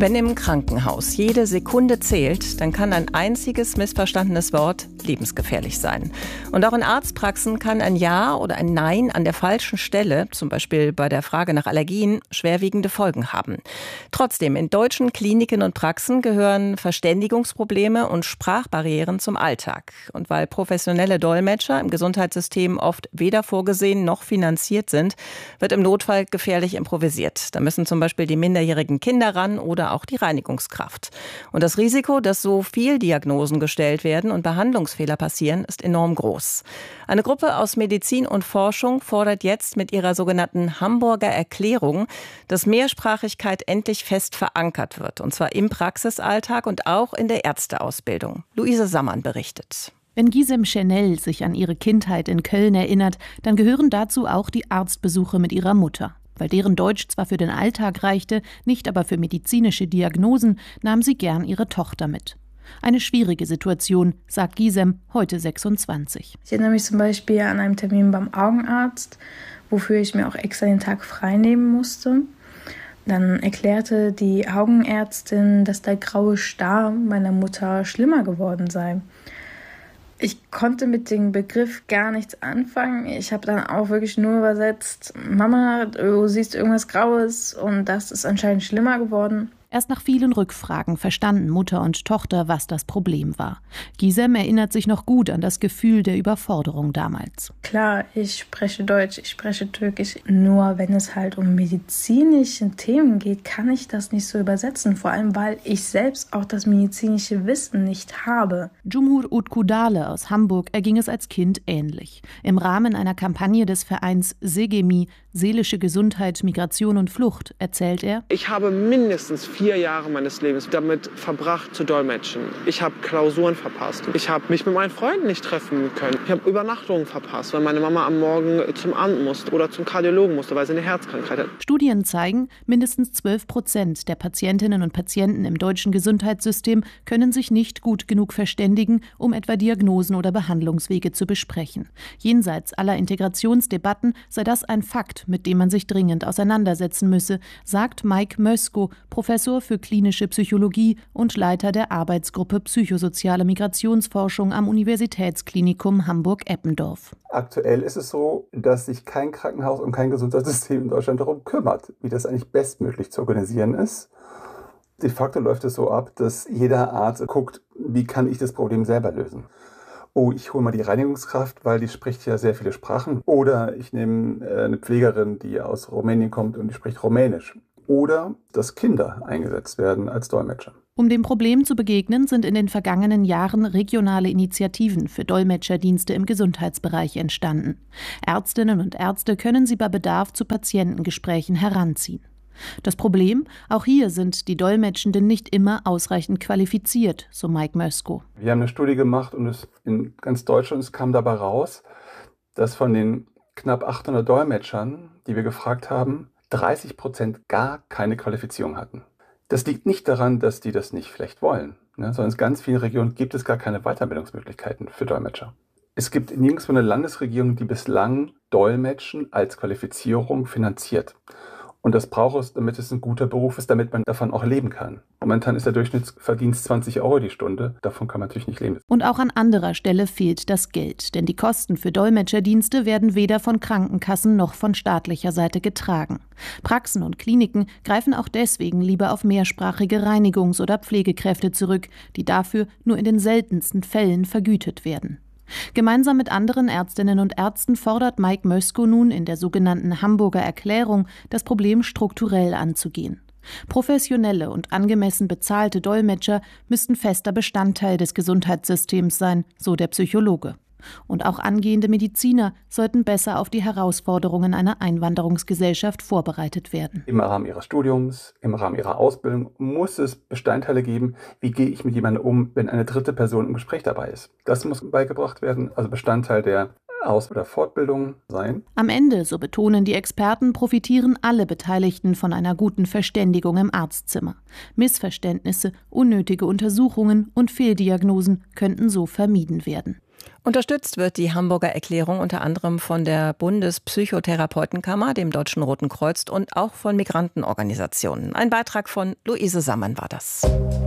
Wenn im Krankenhaus jede Sekunde zählt, dann kann ein einziges missverstandenes Wort lebensgefährlich sein. Und auch in Arztpraxen kann ein Ja oder ein Nein an der falschen Stelle, zum Beispiel bei der Frage nach Allergien, schwerwiegende Folgen haben. Trotzdem, in deutschen Kliniken und Praxen gehören Verständigungsprobleme und Sprachbarrieren zum Alltag. Und weil professionelle Dolmetscher im Gesundheitssystem oft weder vorgesehen noch finanziert sind, wird im Notfall gefährlich improvisiert. Da müssen zum Beispiel die minderjährigen Kinder ran oder auch die Reinigungskraft. Und das Risiko, dass so viel Diagnosen gestellt werden und Behandlungsfehler passieren, ist enorm groß. Eine Gruppe aus Medizin und Forschung fordert jetzt mit ihrer sogenannten Hamburger Erklärung, dass Mehrsprachigkeit endlich fest verankert wird. Und zwar im Praxisalltag und auch in der Ärzteausbildung. Luise Sammann berichtet. Wenn Gisem Schenell sich an ihre Kindheit in Köln erinnert, dann gehören dazu auch die Arztbesuche mit ihrer Mutter. Weil deren Deutsch zwar für den Alltag reichte, nicht aber für medizinische Diagnosen, nahm sie gern ihre Tochter mit. Eine schwierige Situation, sagt Gisem, heute 26. Ich erinnere mich zum Beispiel an einen Termin beim Augenarzt, wofür ich mir auch extra den Tag frei nehmen musste. Dann erklärte die Augenärztin, dass der graue Star meiner Mutter schlimmer geworden sei. Ich konnte mit dem Begriff gar nichts anfangen. Ich habe dann auch wirklich nur übersetzt, Mama, du siehst irgendwas Graues und das ist anscheinend schlimmer geworden. Erst nach vielen Rückfragen verstanden Mutter und Tochter, was das Problem war. Gisem erinnert sich noch gut an das Gefühl der Überforderung damals. Klar, ich spreche Deutsch, ich spreche Türkisch. Nur wenn es halt um medizinische Themen geht, kann ich das nicht so übersetzen. Vor allem, weil ich selbst auch das medizinische Wissen nicht habe. Cumhur Utkudale aus Hamburg erging es als Kind ähnlich. Im Rahmen einer Kampagne des Vereins SEGEMI, Seelische Gesundheit, Migration und Flucht, erzählt er: Ich habe mindestens 4 Jahre meines Lebens damit verbracht zu dolmetschen. Ich habe Klausuren verpasst. Ich habe mich mit meinen Freunden nicht treffen können. Ich habe Übernachtungen verpasst, weil meine Mama am Morgen zum Arzt musste oder zum Kardiologen musste, weil sie eine Herzkrankheit hat. Studien zeigen, mindestens 12% der Patientinnen und Patienten im deutschen Gesundheitssystem können sich nicht gut genug verständigen, um etwa Diagnosen oder Behandlungswege zu besprechen. Jenseits aller Integrationsdebatten sei das ein Fakt, mit dem man sich dringend auseinandersetzen müsse, sagt Mike Mösko, Professor für klinische Psychologie und Leiter der Arbeitsgruppe Psychosoziale Migrationsforschung am Universitätsklinikum Hamburg-Eppendorf. Aktuell ist es so, dass sich kein Krankenhaus und kein Gesundheitssystem in Deutschland darum kümmert, wie das eigentlich bestmöglich zu organisieren ist. De facto läuft es so ab, dass jeder Arzt guckt, wie kann ich das Problem selber lösen. Oh, ich hole mal die Reinigungskraft, weil die spricht ja sehr viele Sprachen. Oder ich nehme eine Pflegerin, die aus Rumänien kommt und die spricht Rumänisch. Oder dass Kinder eingesetzt werden als Dolmetscher. Um dem Problem zu begegnen, sind in den vergangenen Jahren regionale Initiativen für Dolmetscherdienste im Gesundheitsbereich entstanden. Ärztinnen und Ärzte können sie bei Bedarf zu Patientengesprächen heranziehen. Das Problem? Auch hier sind die Dolmetschenden nicht immer ausreichend qualifiziert, so Mike Mösko. Wir haben eine Studie gemacht und es in ganz Deutschland kam dabei raus, dass von den knapp 800 Dolmetschern, die wir gefragt haben, 30% gar keine Qualifizierung hatten. Das liegt nicht daran, dass die das nicht vielleicht wollen, sondern in ganz vielen Regionen gibt es gar keine Weiterbildungsmöglichkeiten für Dolmetscher. Es gibt nirgendwo eine Landesregierung, die bislang Dolmetschen als Qualifizierung finanziert. Und das braucht es, damit es ein guter Beruf ist, damit man davon auch leben kann. Momentan ist der Durchschnittsverdienst 20 € die Stunde. Davon kann man natürlich nicht leben. Und auch an anderer Stelle fehlt das Geld. Denn die Kosten für Dolmetscherdienste werden weder von Krankenkassen noch von staatlicher Seite getragen. Praxen und Kliniken greifen auch deswegen lieber auf mehrsprachige Reinigungs- oder Pflegekräfte zurück, die dafür nur in den seltensten Fällen vergütet werden. Gemeinsam mit anderen Ärztinnen und Ärzten fordert Mike Mösko nun in der sogenannten Hamburger Erklärung, das Problem strukturell anzugehen. Professionelle und angemessen bezahlte Dolmetscher müssten fester Bestandteil des Gesundheitssystems sein, so der Psychologe. Und auch angehende Mediziner sollten besser auf die Herausforderungen einer Einwanderungsgesellschaft vorbereitet werden. Im Rahmen ihres Studiums, im Rahmen ihrer Ausbildung muss es Bestandteile geben, wie gehe ich mit jemandem um, wenn eine dritte Person im Gespräch dabei ist. Das muss beigebracht werden, also Bestandteil der Aus- oder Fortbildung sein. Am Ende, so betonen die Experten, profitieren alle Beteiligten von einer guten Verständigung im Arztzimmer. Missverständnisse, unnötige Untersuchungen und Fehldiagnosen könnten so vermieden werden. Unterstützt wird die Hamburger Erklärung unter anderem von der Bundespsychotherapeutenkammer, dem Deutschen Roten Kreuz und auch von Migrantenorganisationen. Ein Beitrag von Luise Sammann war das.